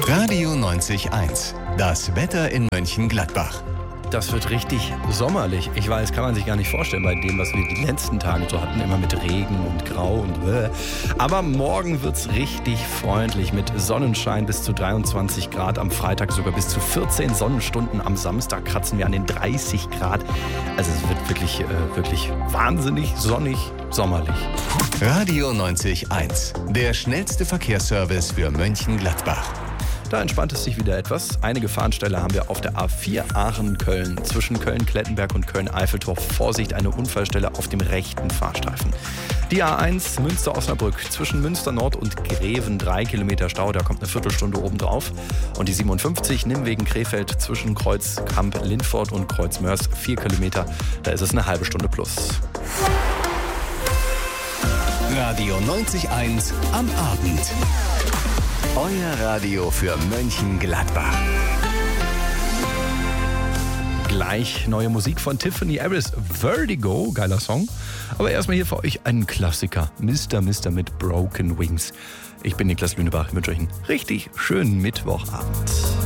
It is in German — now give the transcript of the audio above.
Radio 90.1. Das Wetter in Mönchengladbach. Das wird richtig sommerlich. Ich weiß, kann man sich gar nicht vorstellen bei dem, was wir die letzten Tage so hatten. Immer mit Regen und Grau und Aber morgen wird's richtig freundlich mit Sonnenschein bis zu 23 Grad. Am Freitag sogar bis zu 14 Sonnenstunden. Am Samstag kratzen wir an den 30 Grad. Also es wird wirklich wahnsinnig sonnig, sommerlich. Radio 90.1. Der schnellste Verkehrsservice für Mönchengladbach. Da entspannt es sich wieder etwas. Eine Gefahrenstelle haben wir auf der A4 Aachen-Köln. Zwischen Köln-Klettenberg und Köln-Eiffeltor. Vorsicht, eine Unfallstelle auf dem rechten Fahrstreifen. Die A1 Münster-Osnabrück. Zwischen Münster-Nord und Greven 3 Kilometer Stau. Da kommt eine Viertelstunde obendrauf. Und die 57 Nimwegen-Krefeld zwischen Kreuzkamp-Lindfort und Kreuzmörs 4 Kilometer. Da ist es eine halbe Stunde plus. Radio 90.1 am Abend. Euer Radio für Mönchengladbach. Gleich neue Musik von Tiffany Harris. Vertigo, geiler Song. Aber erstmal hier für euch einen Klassiker. Mr. mit Broken Wings. Ich bin Niklas Lünebach. Ich wünsche euch einen richtig schönen Mittwochabend.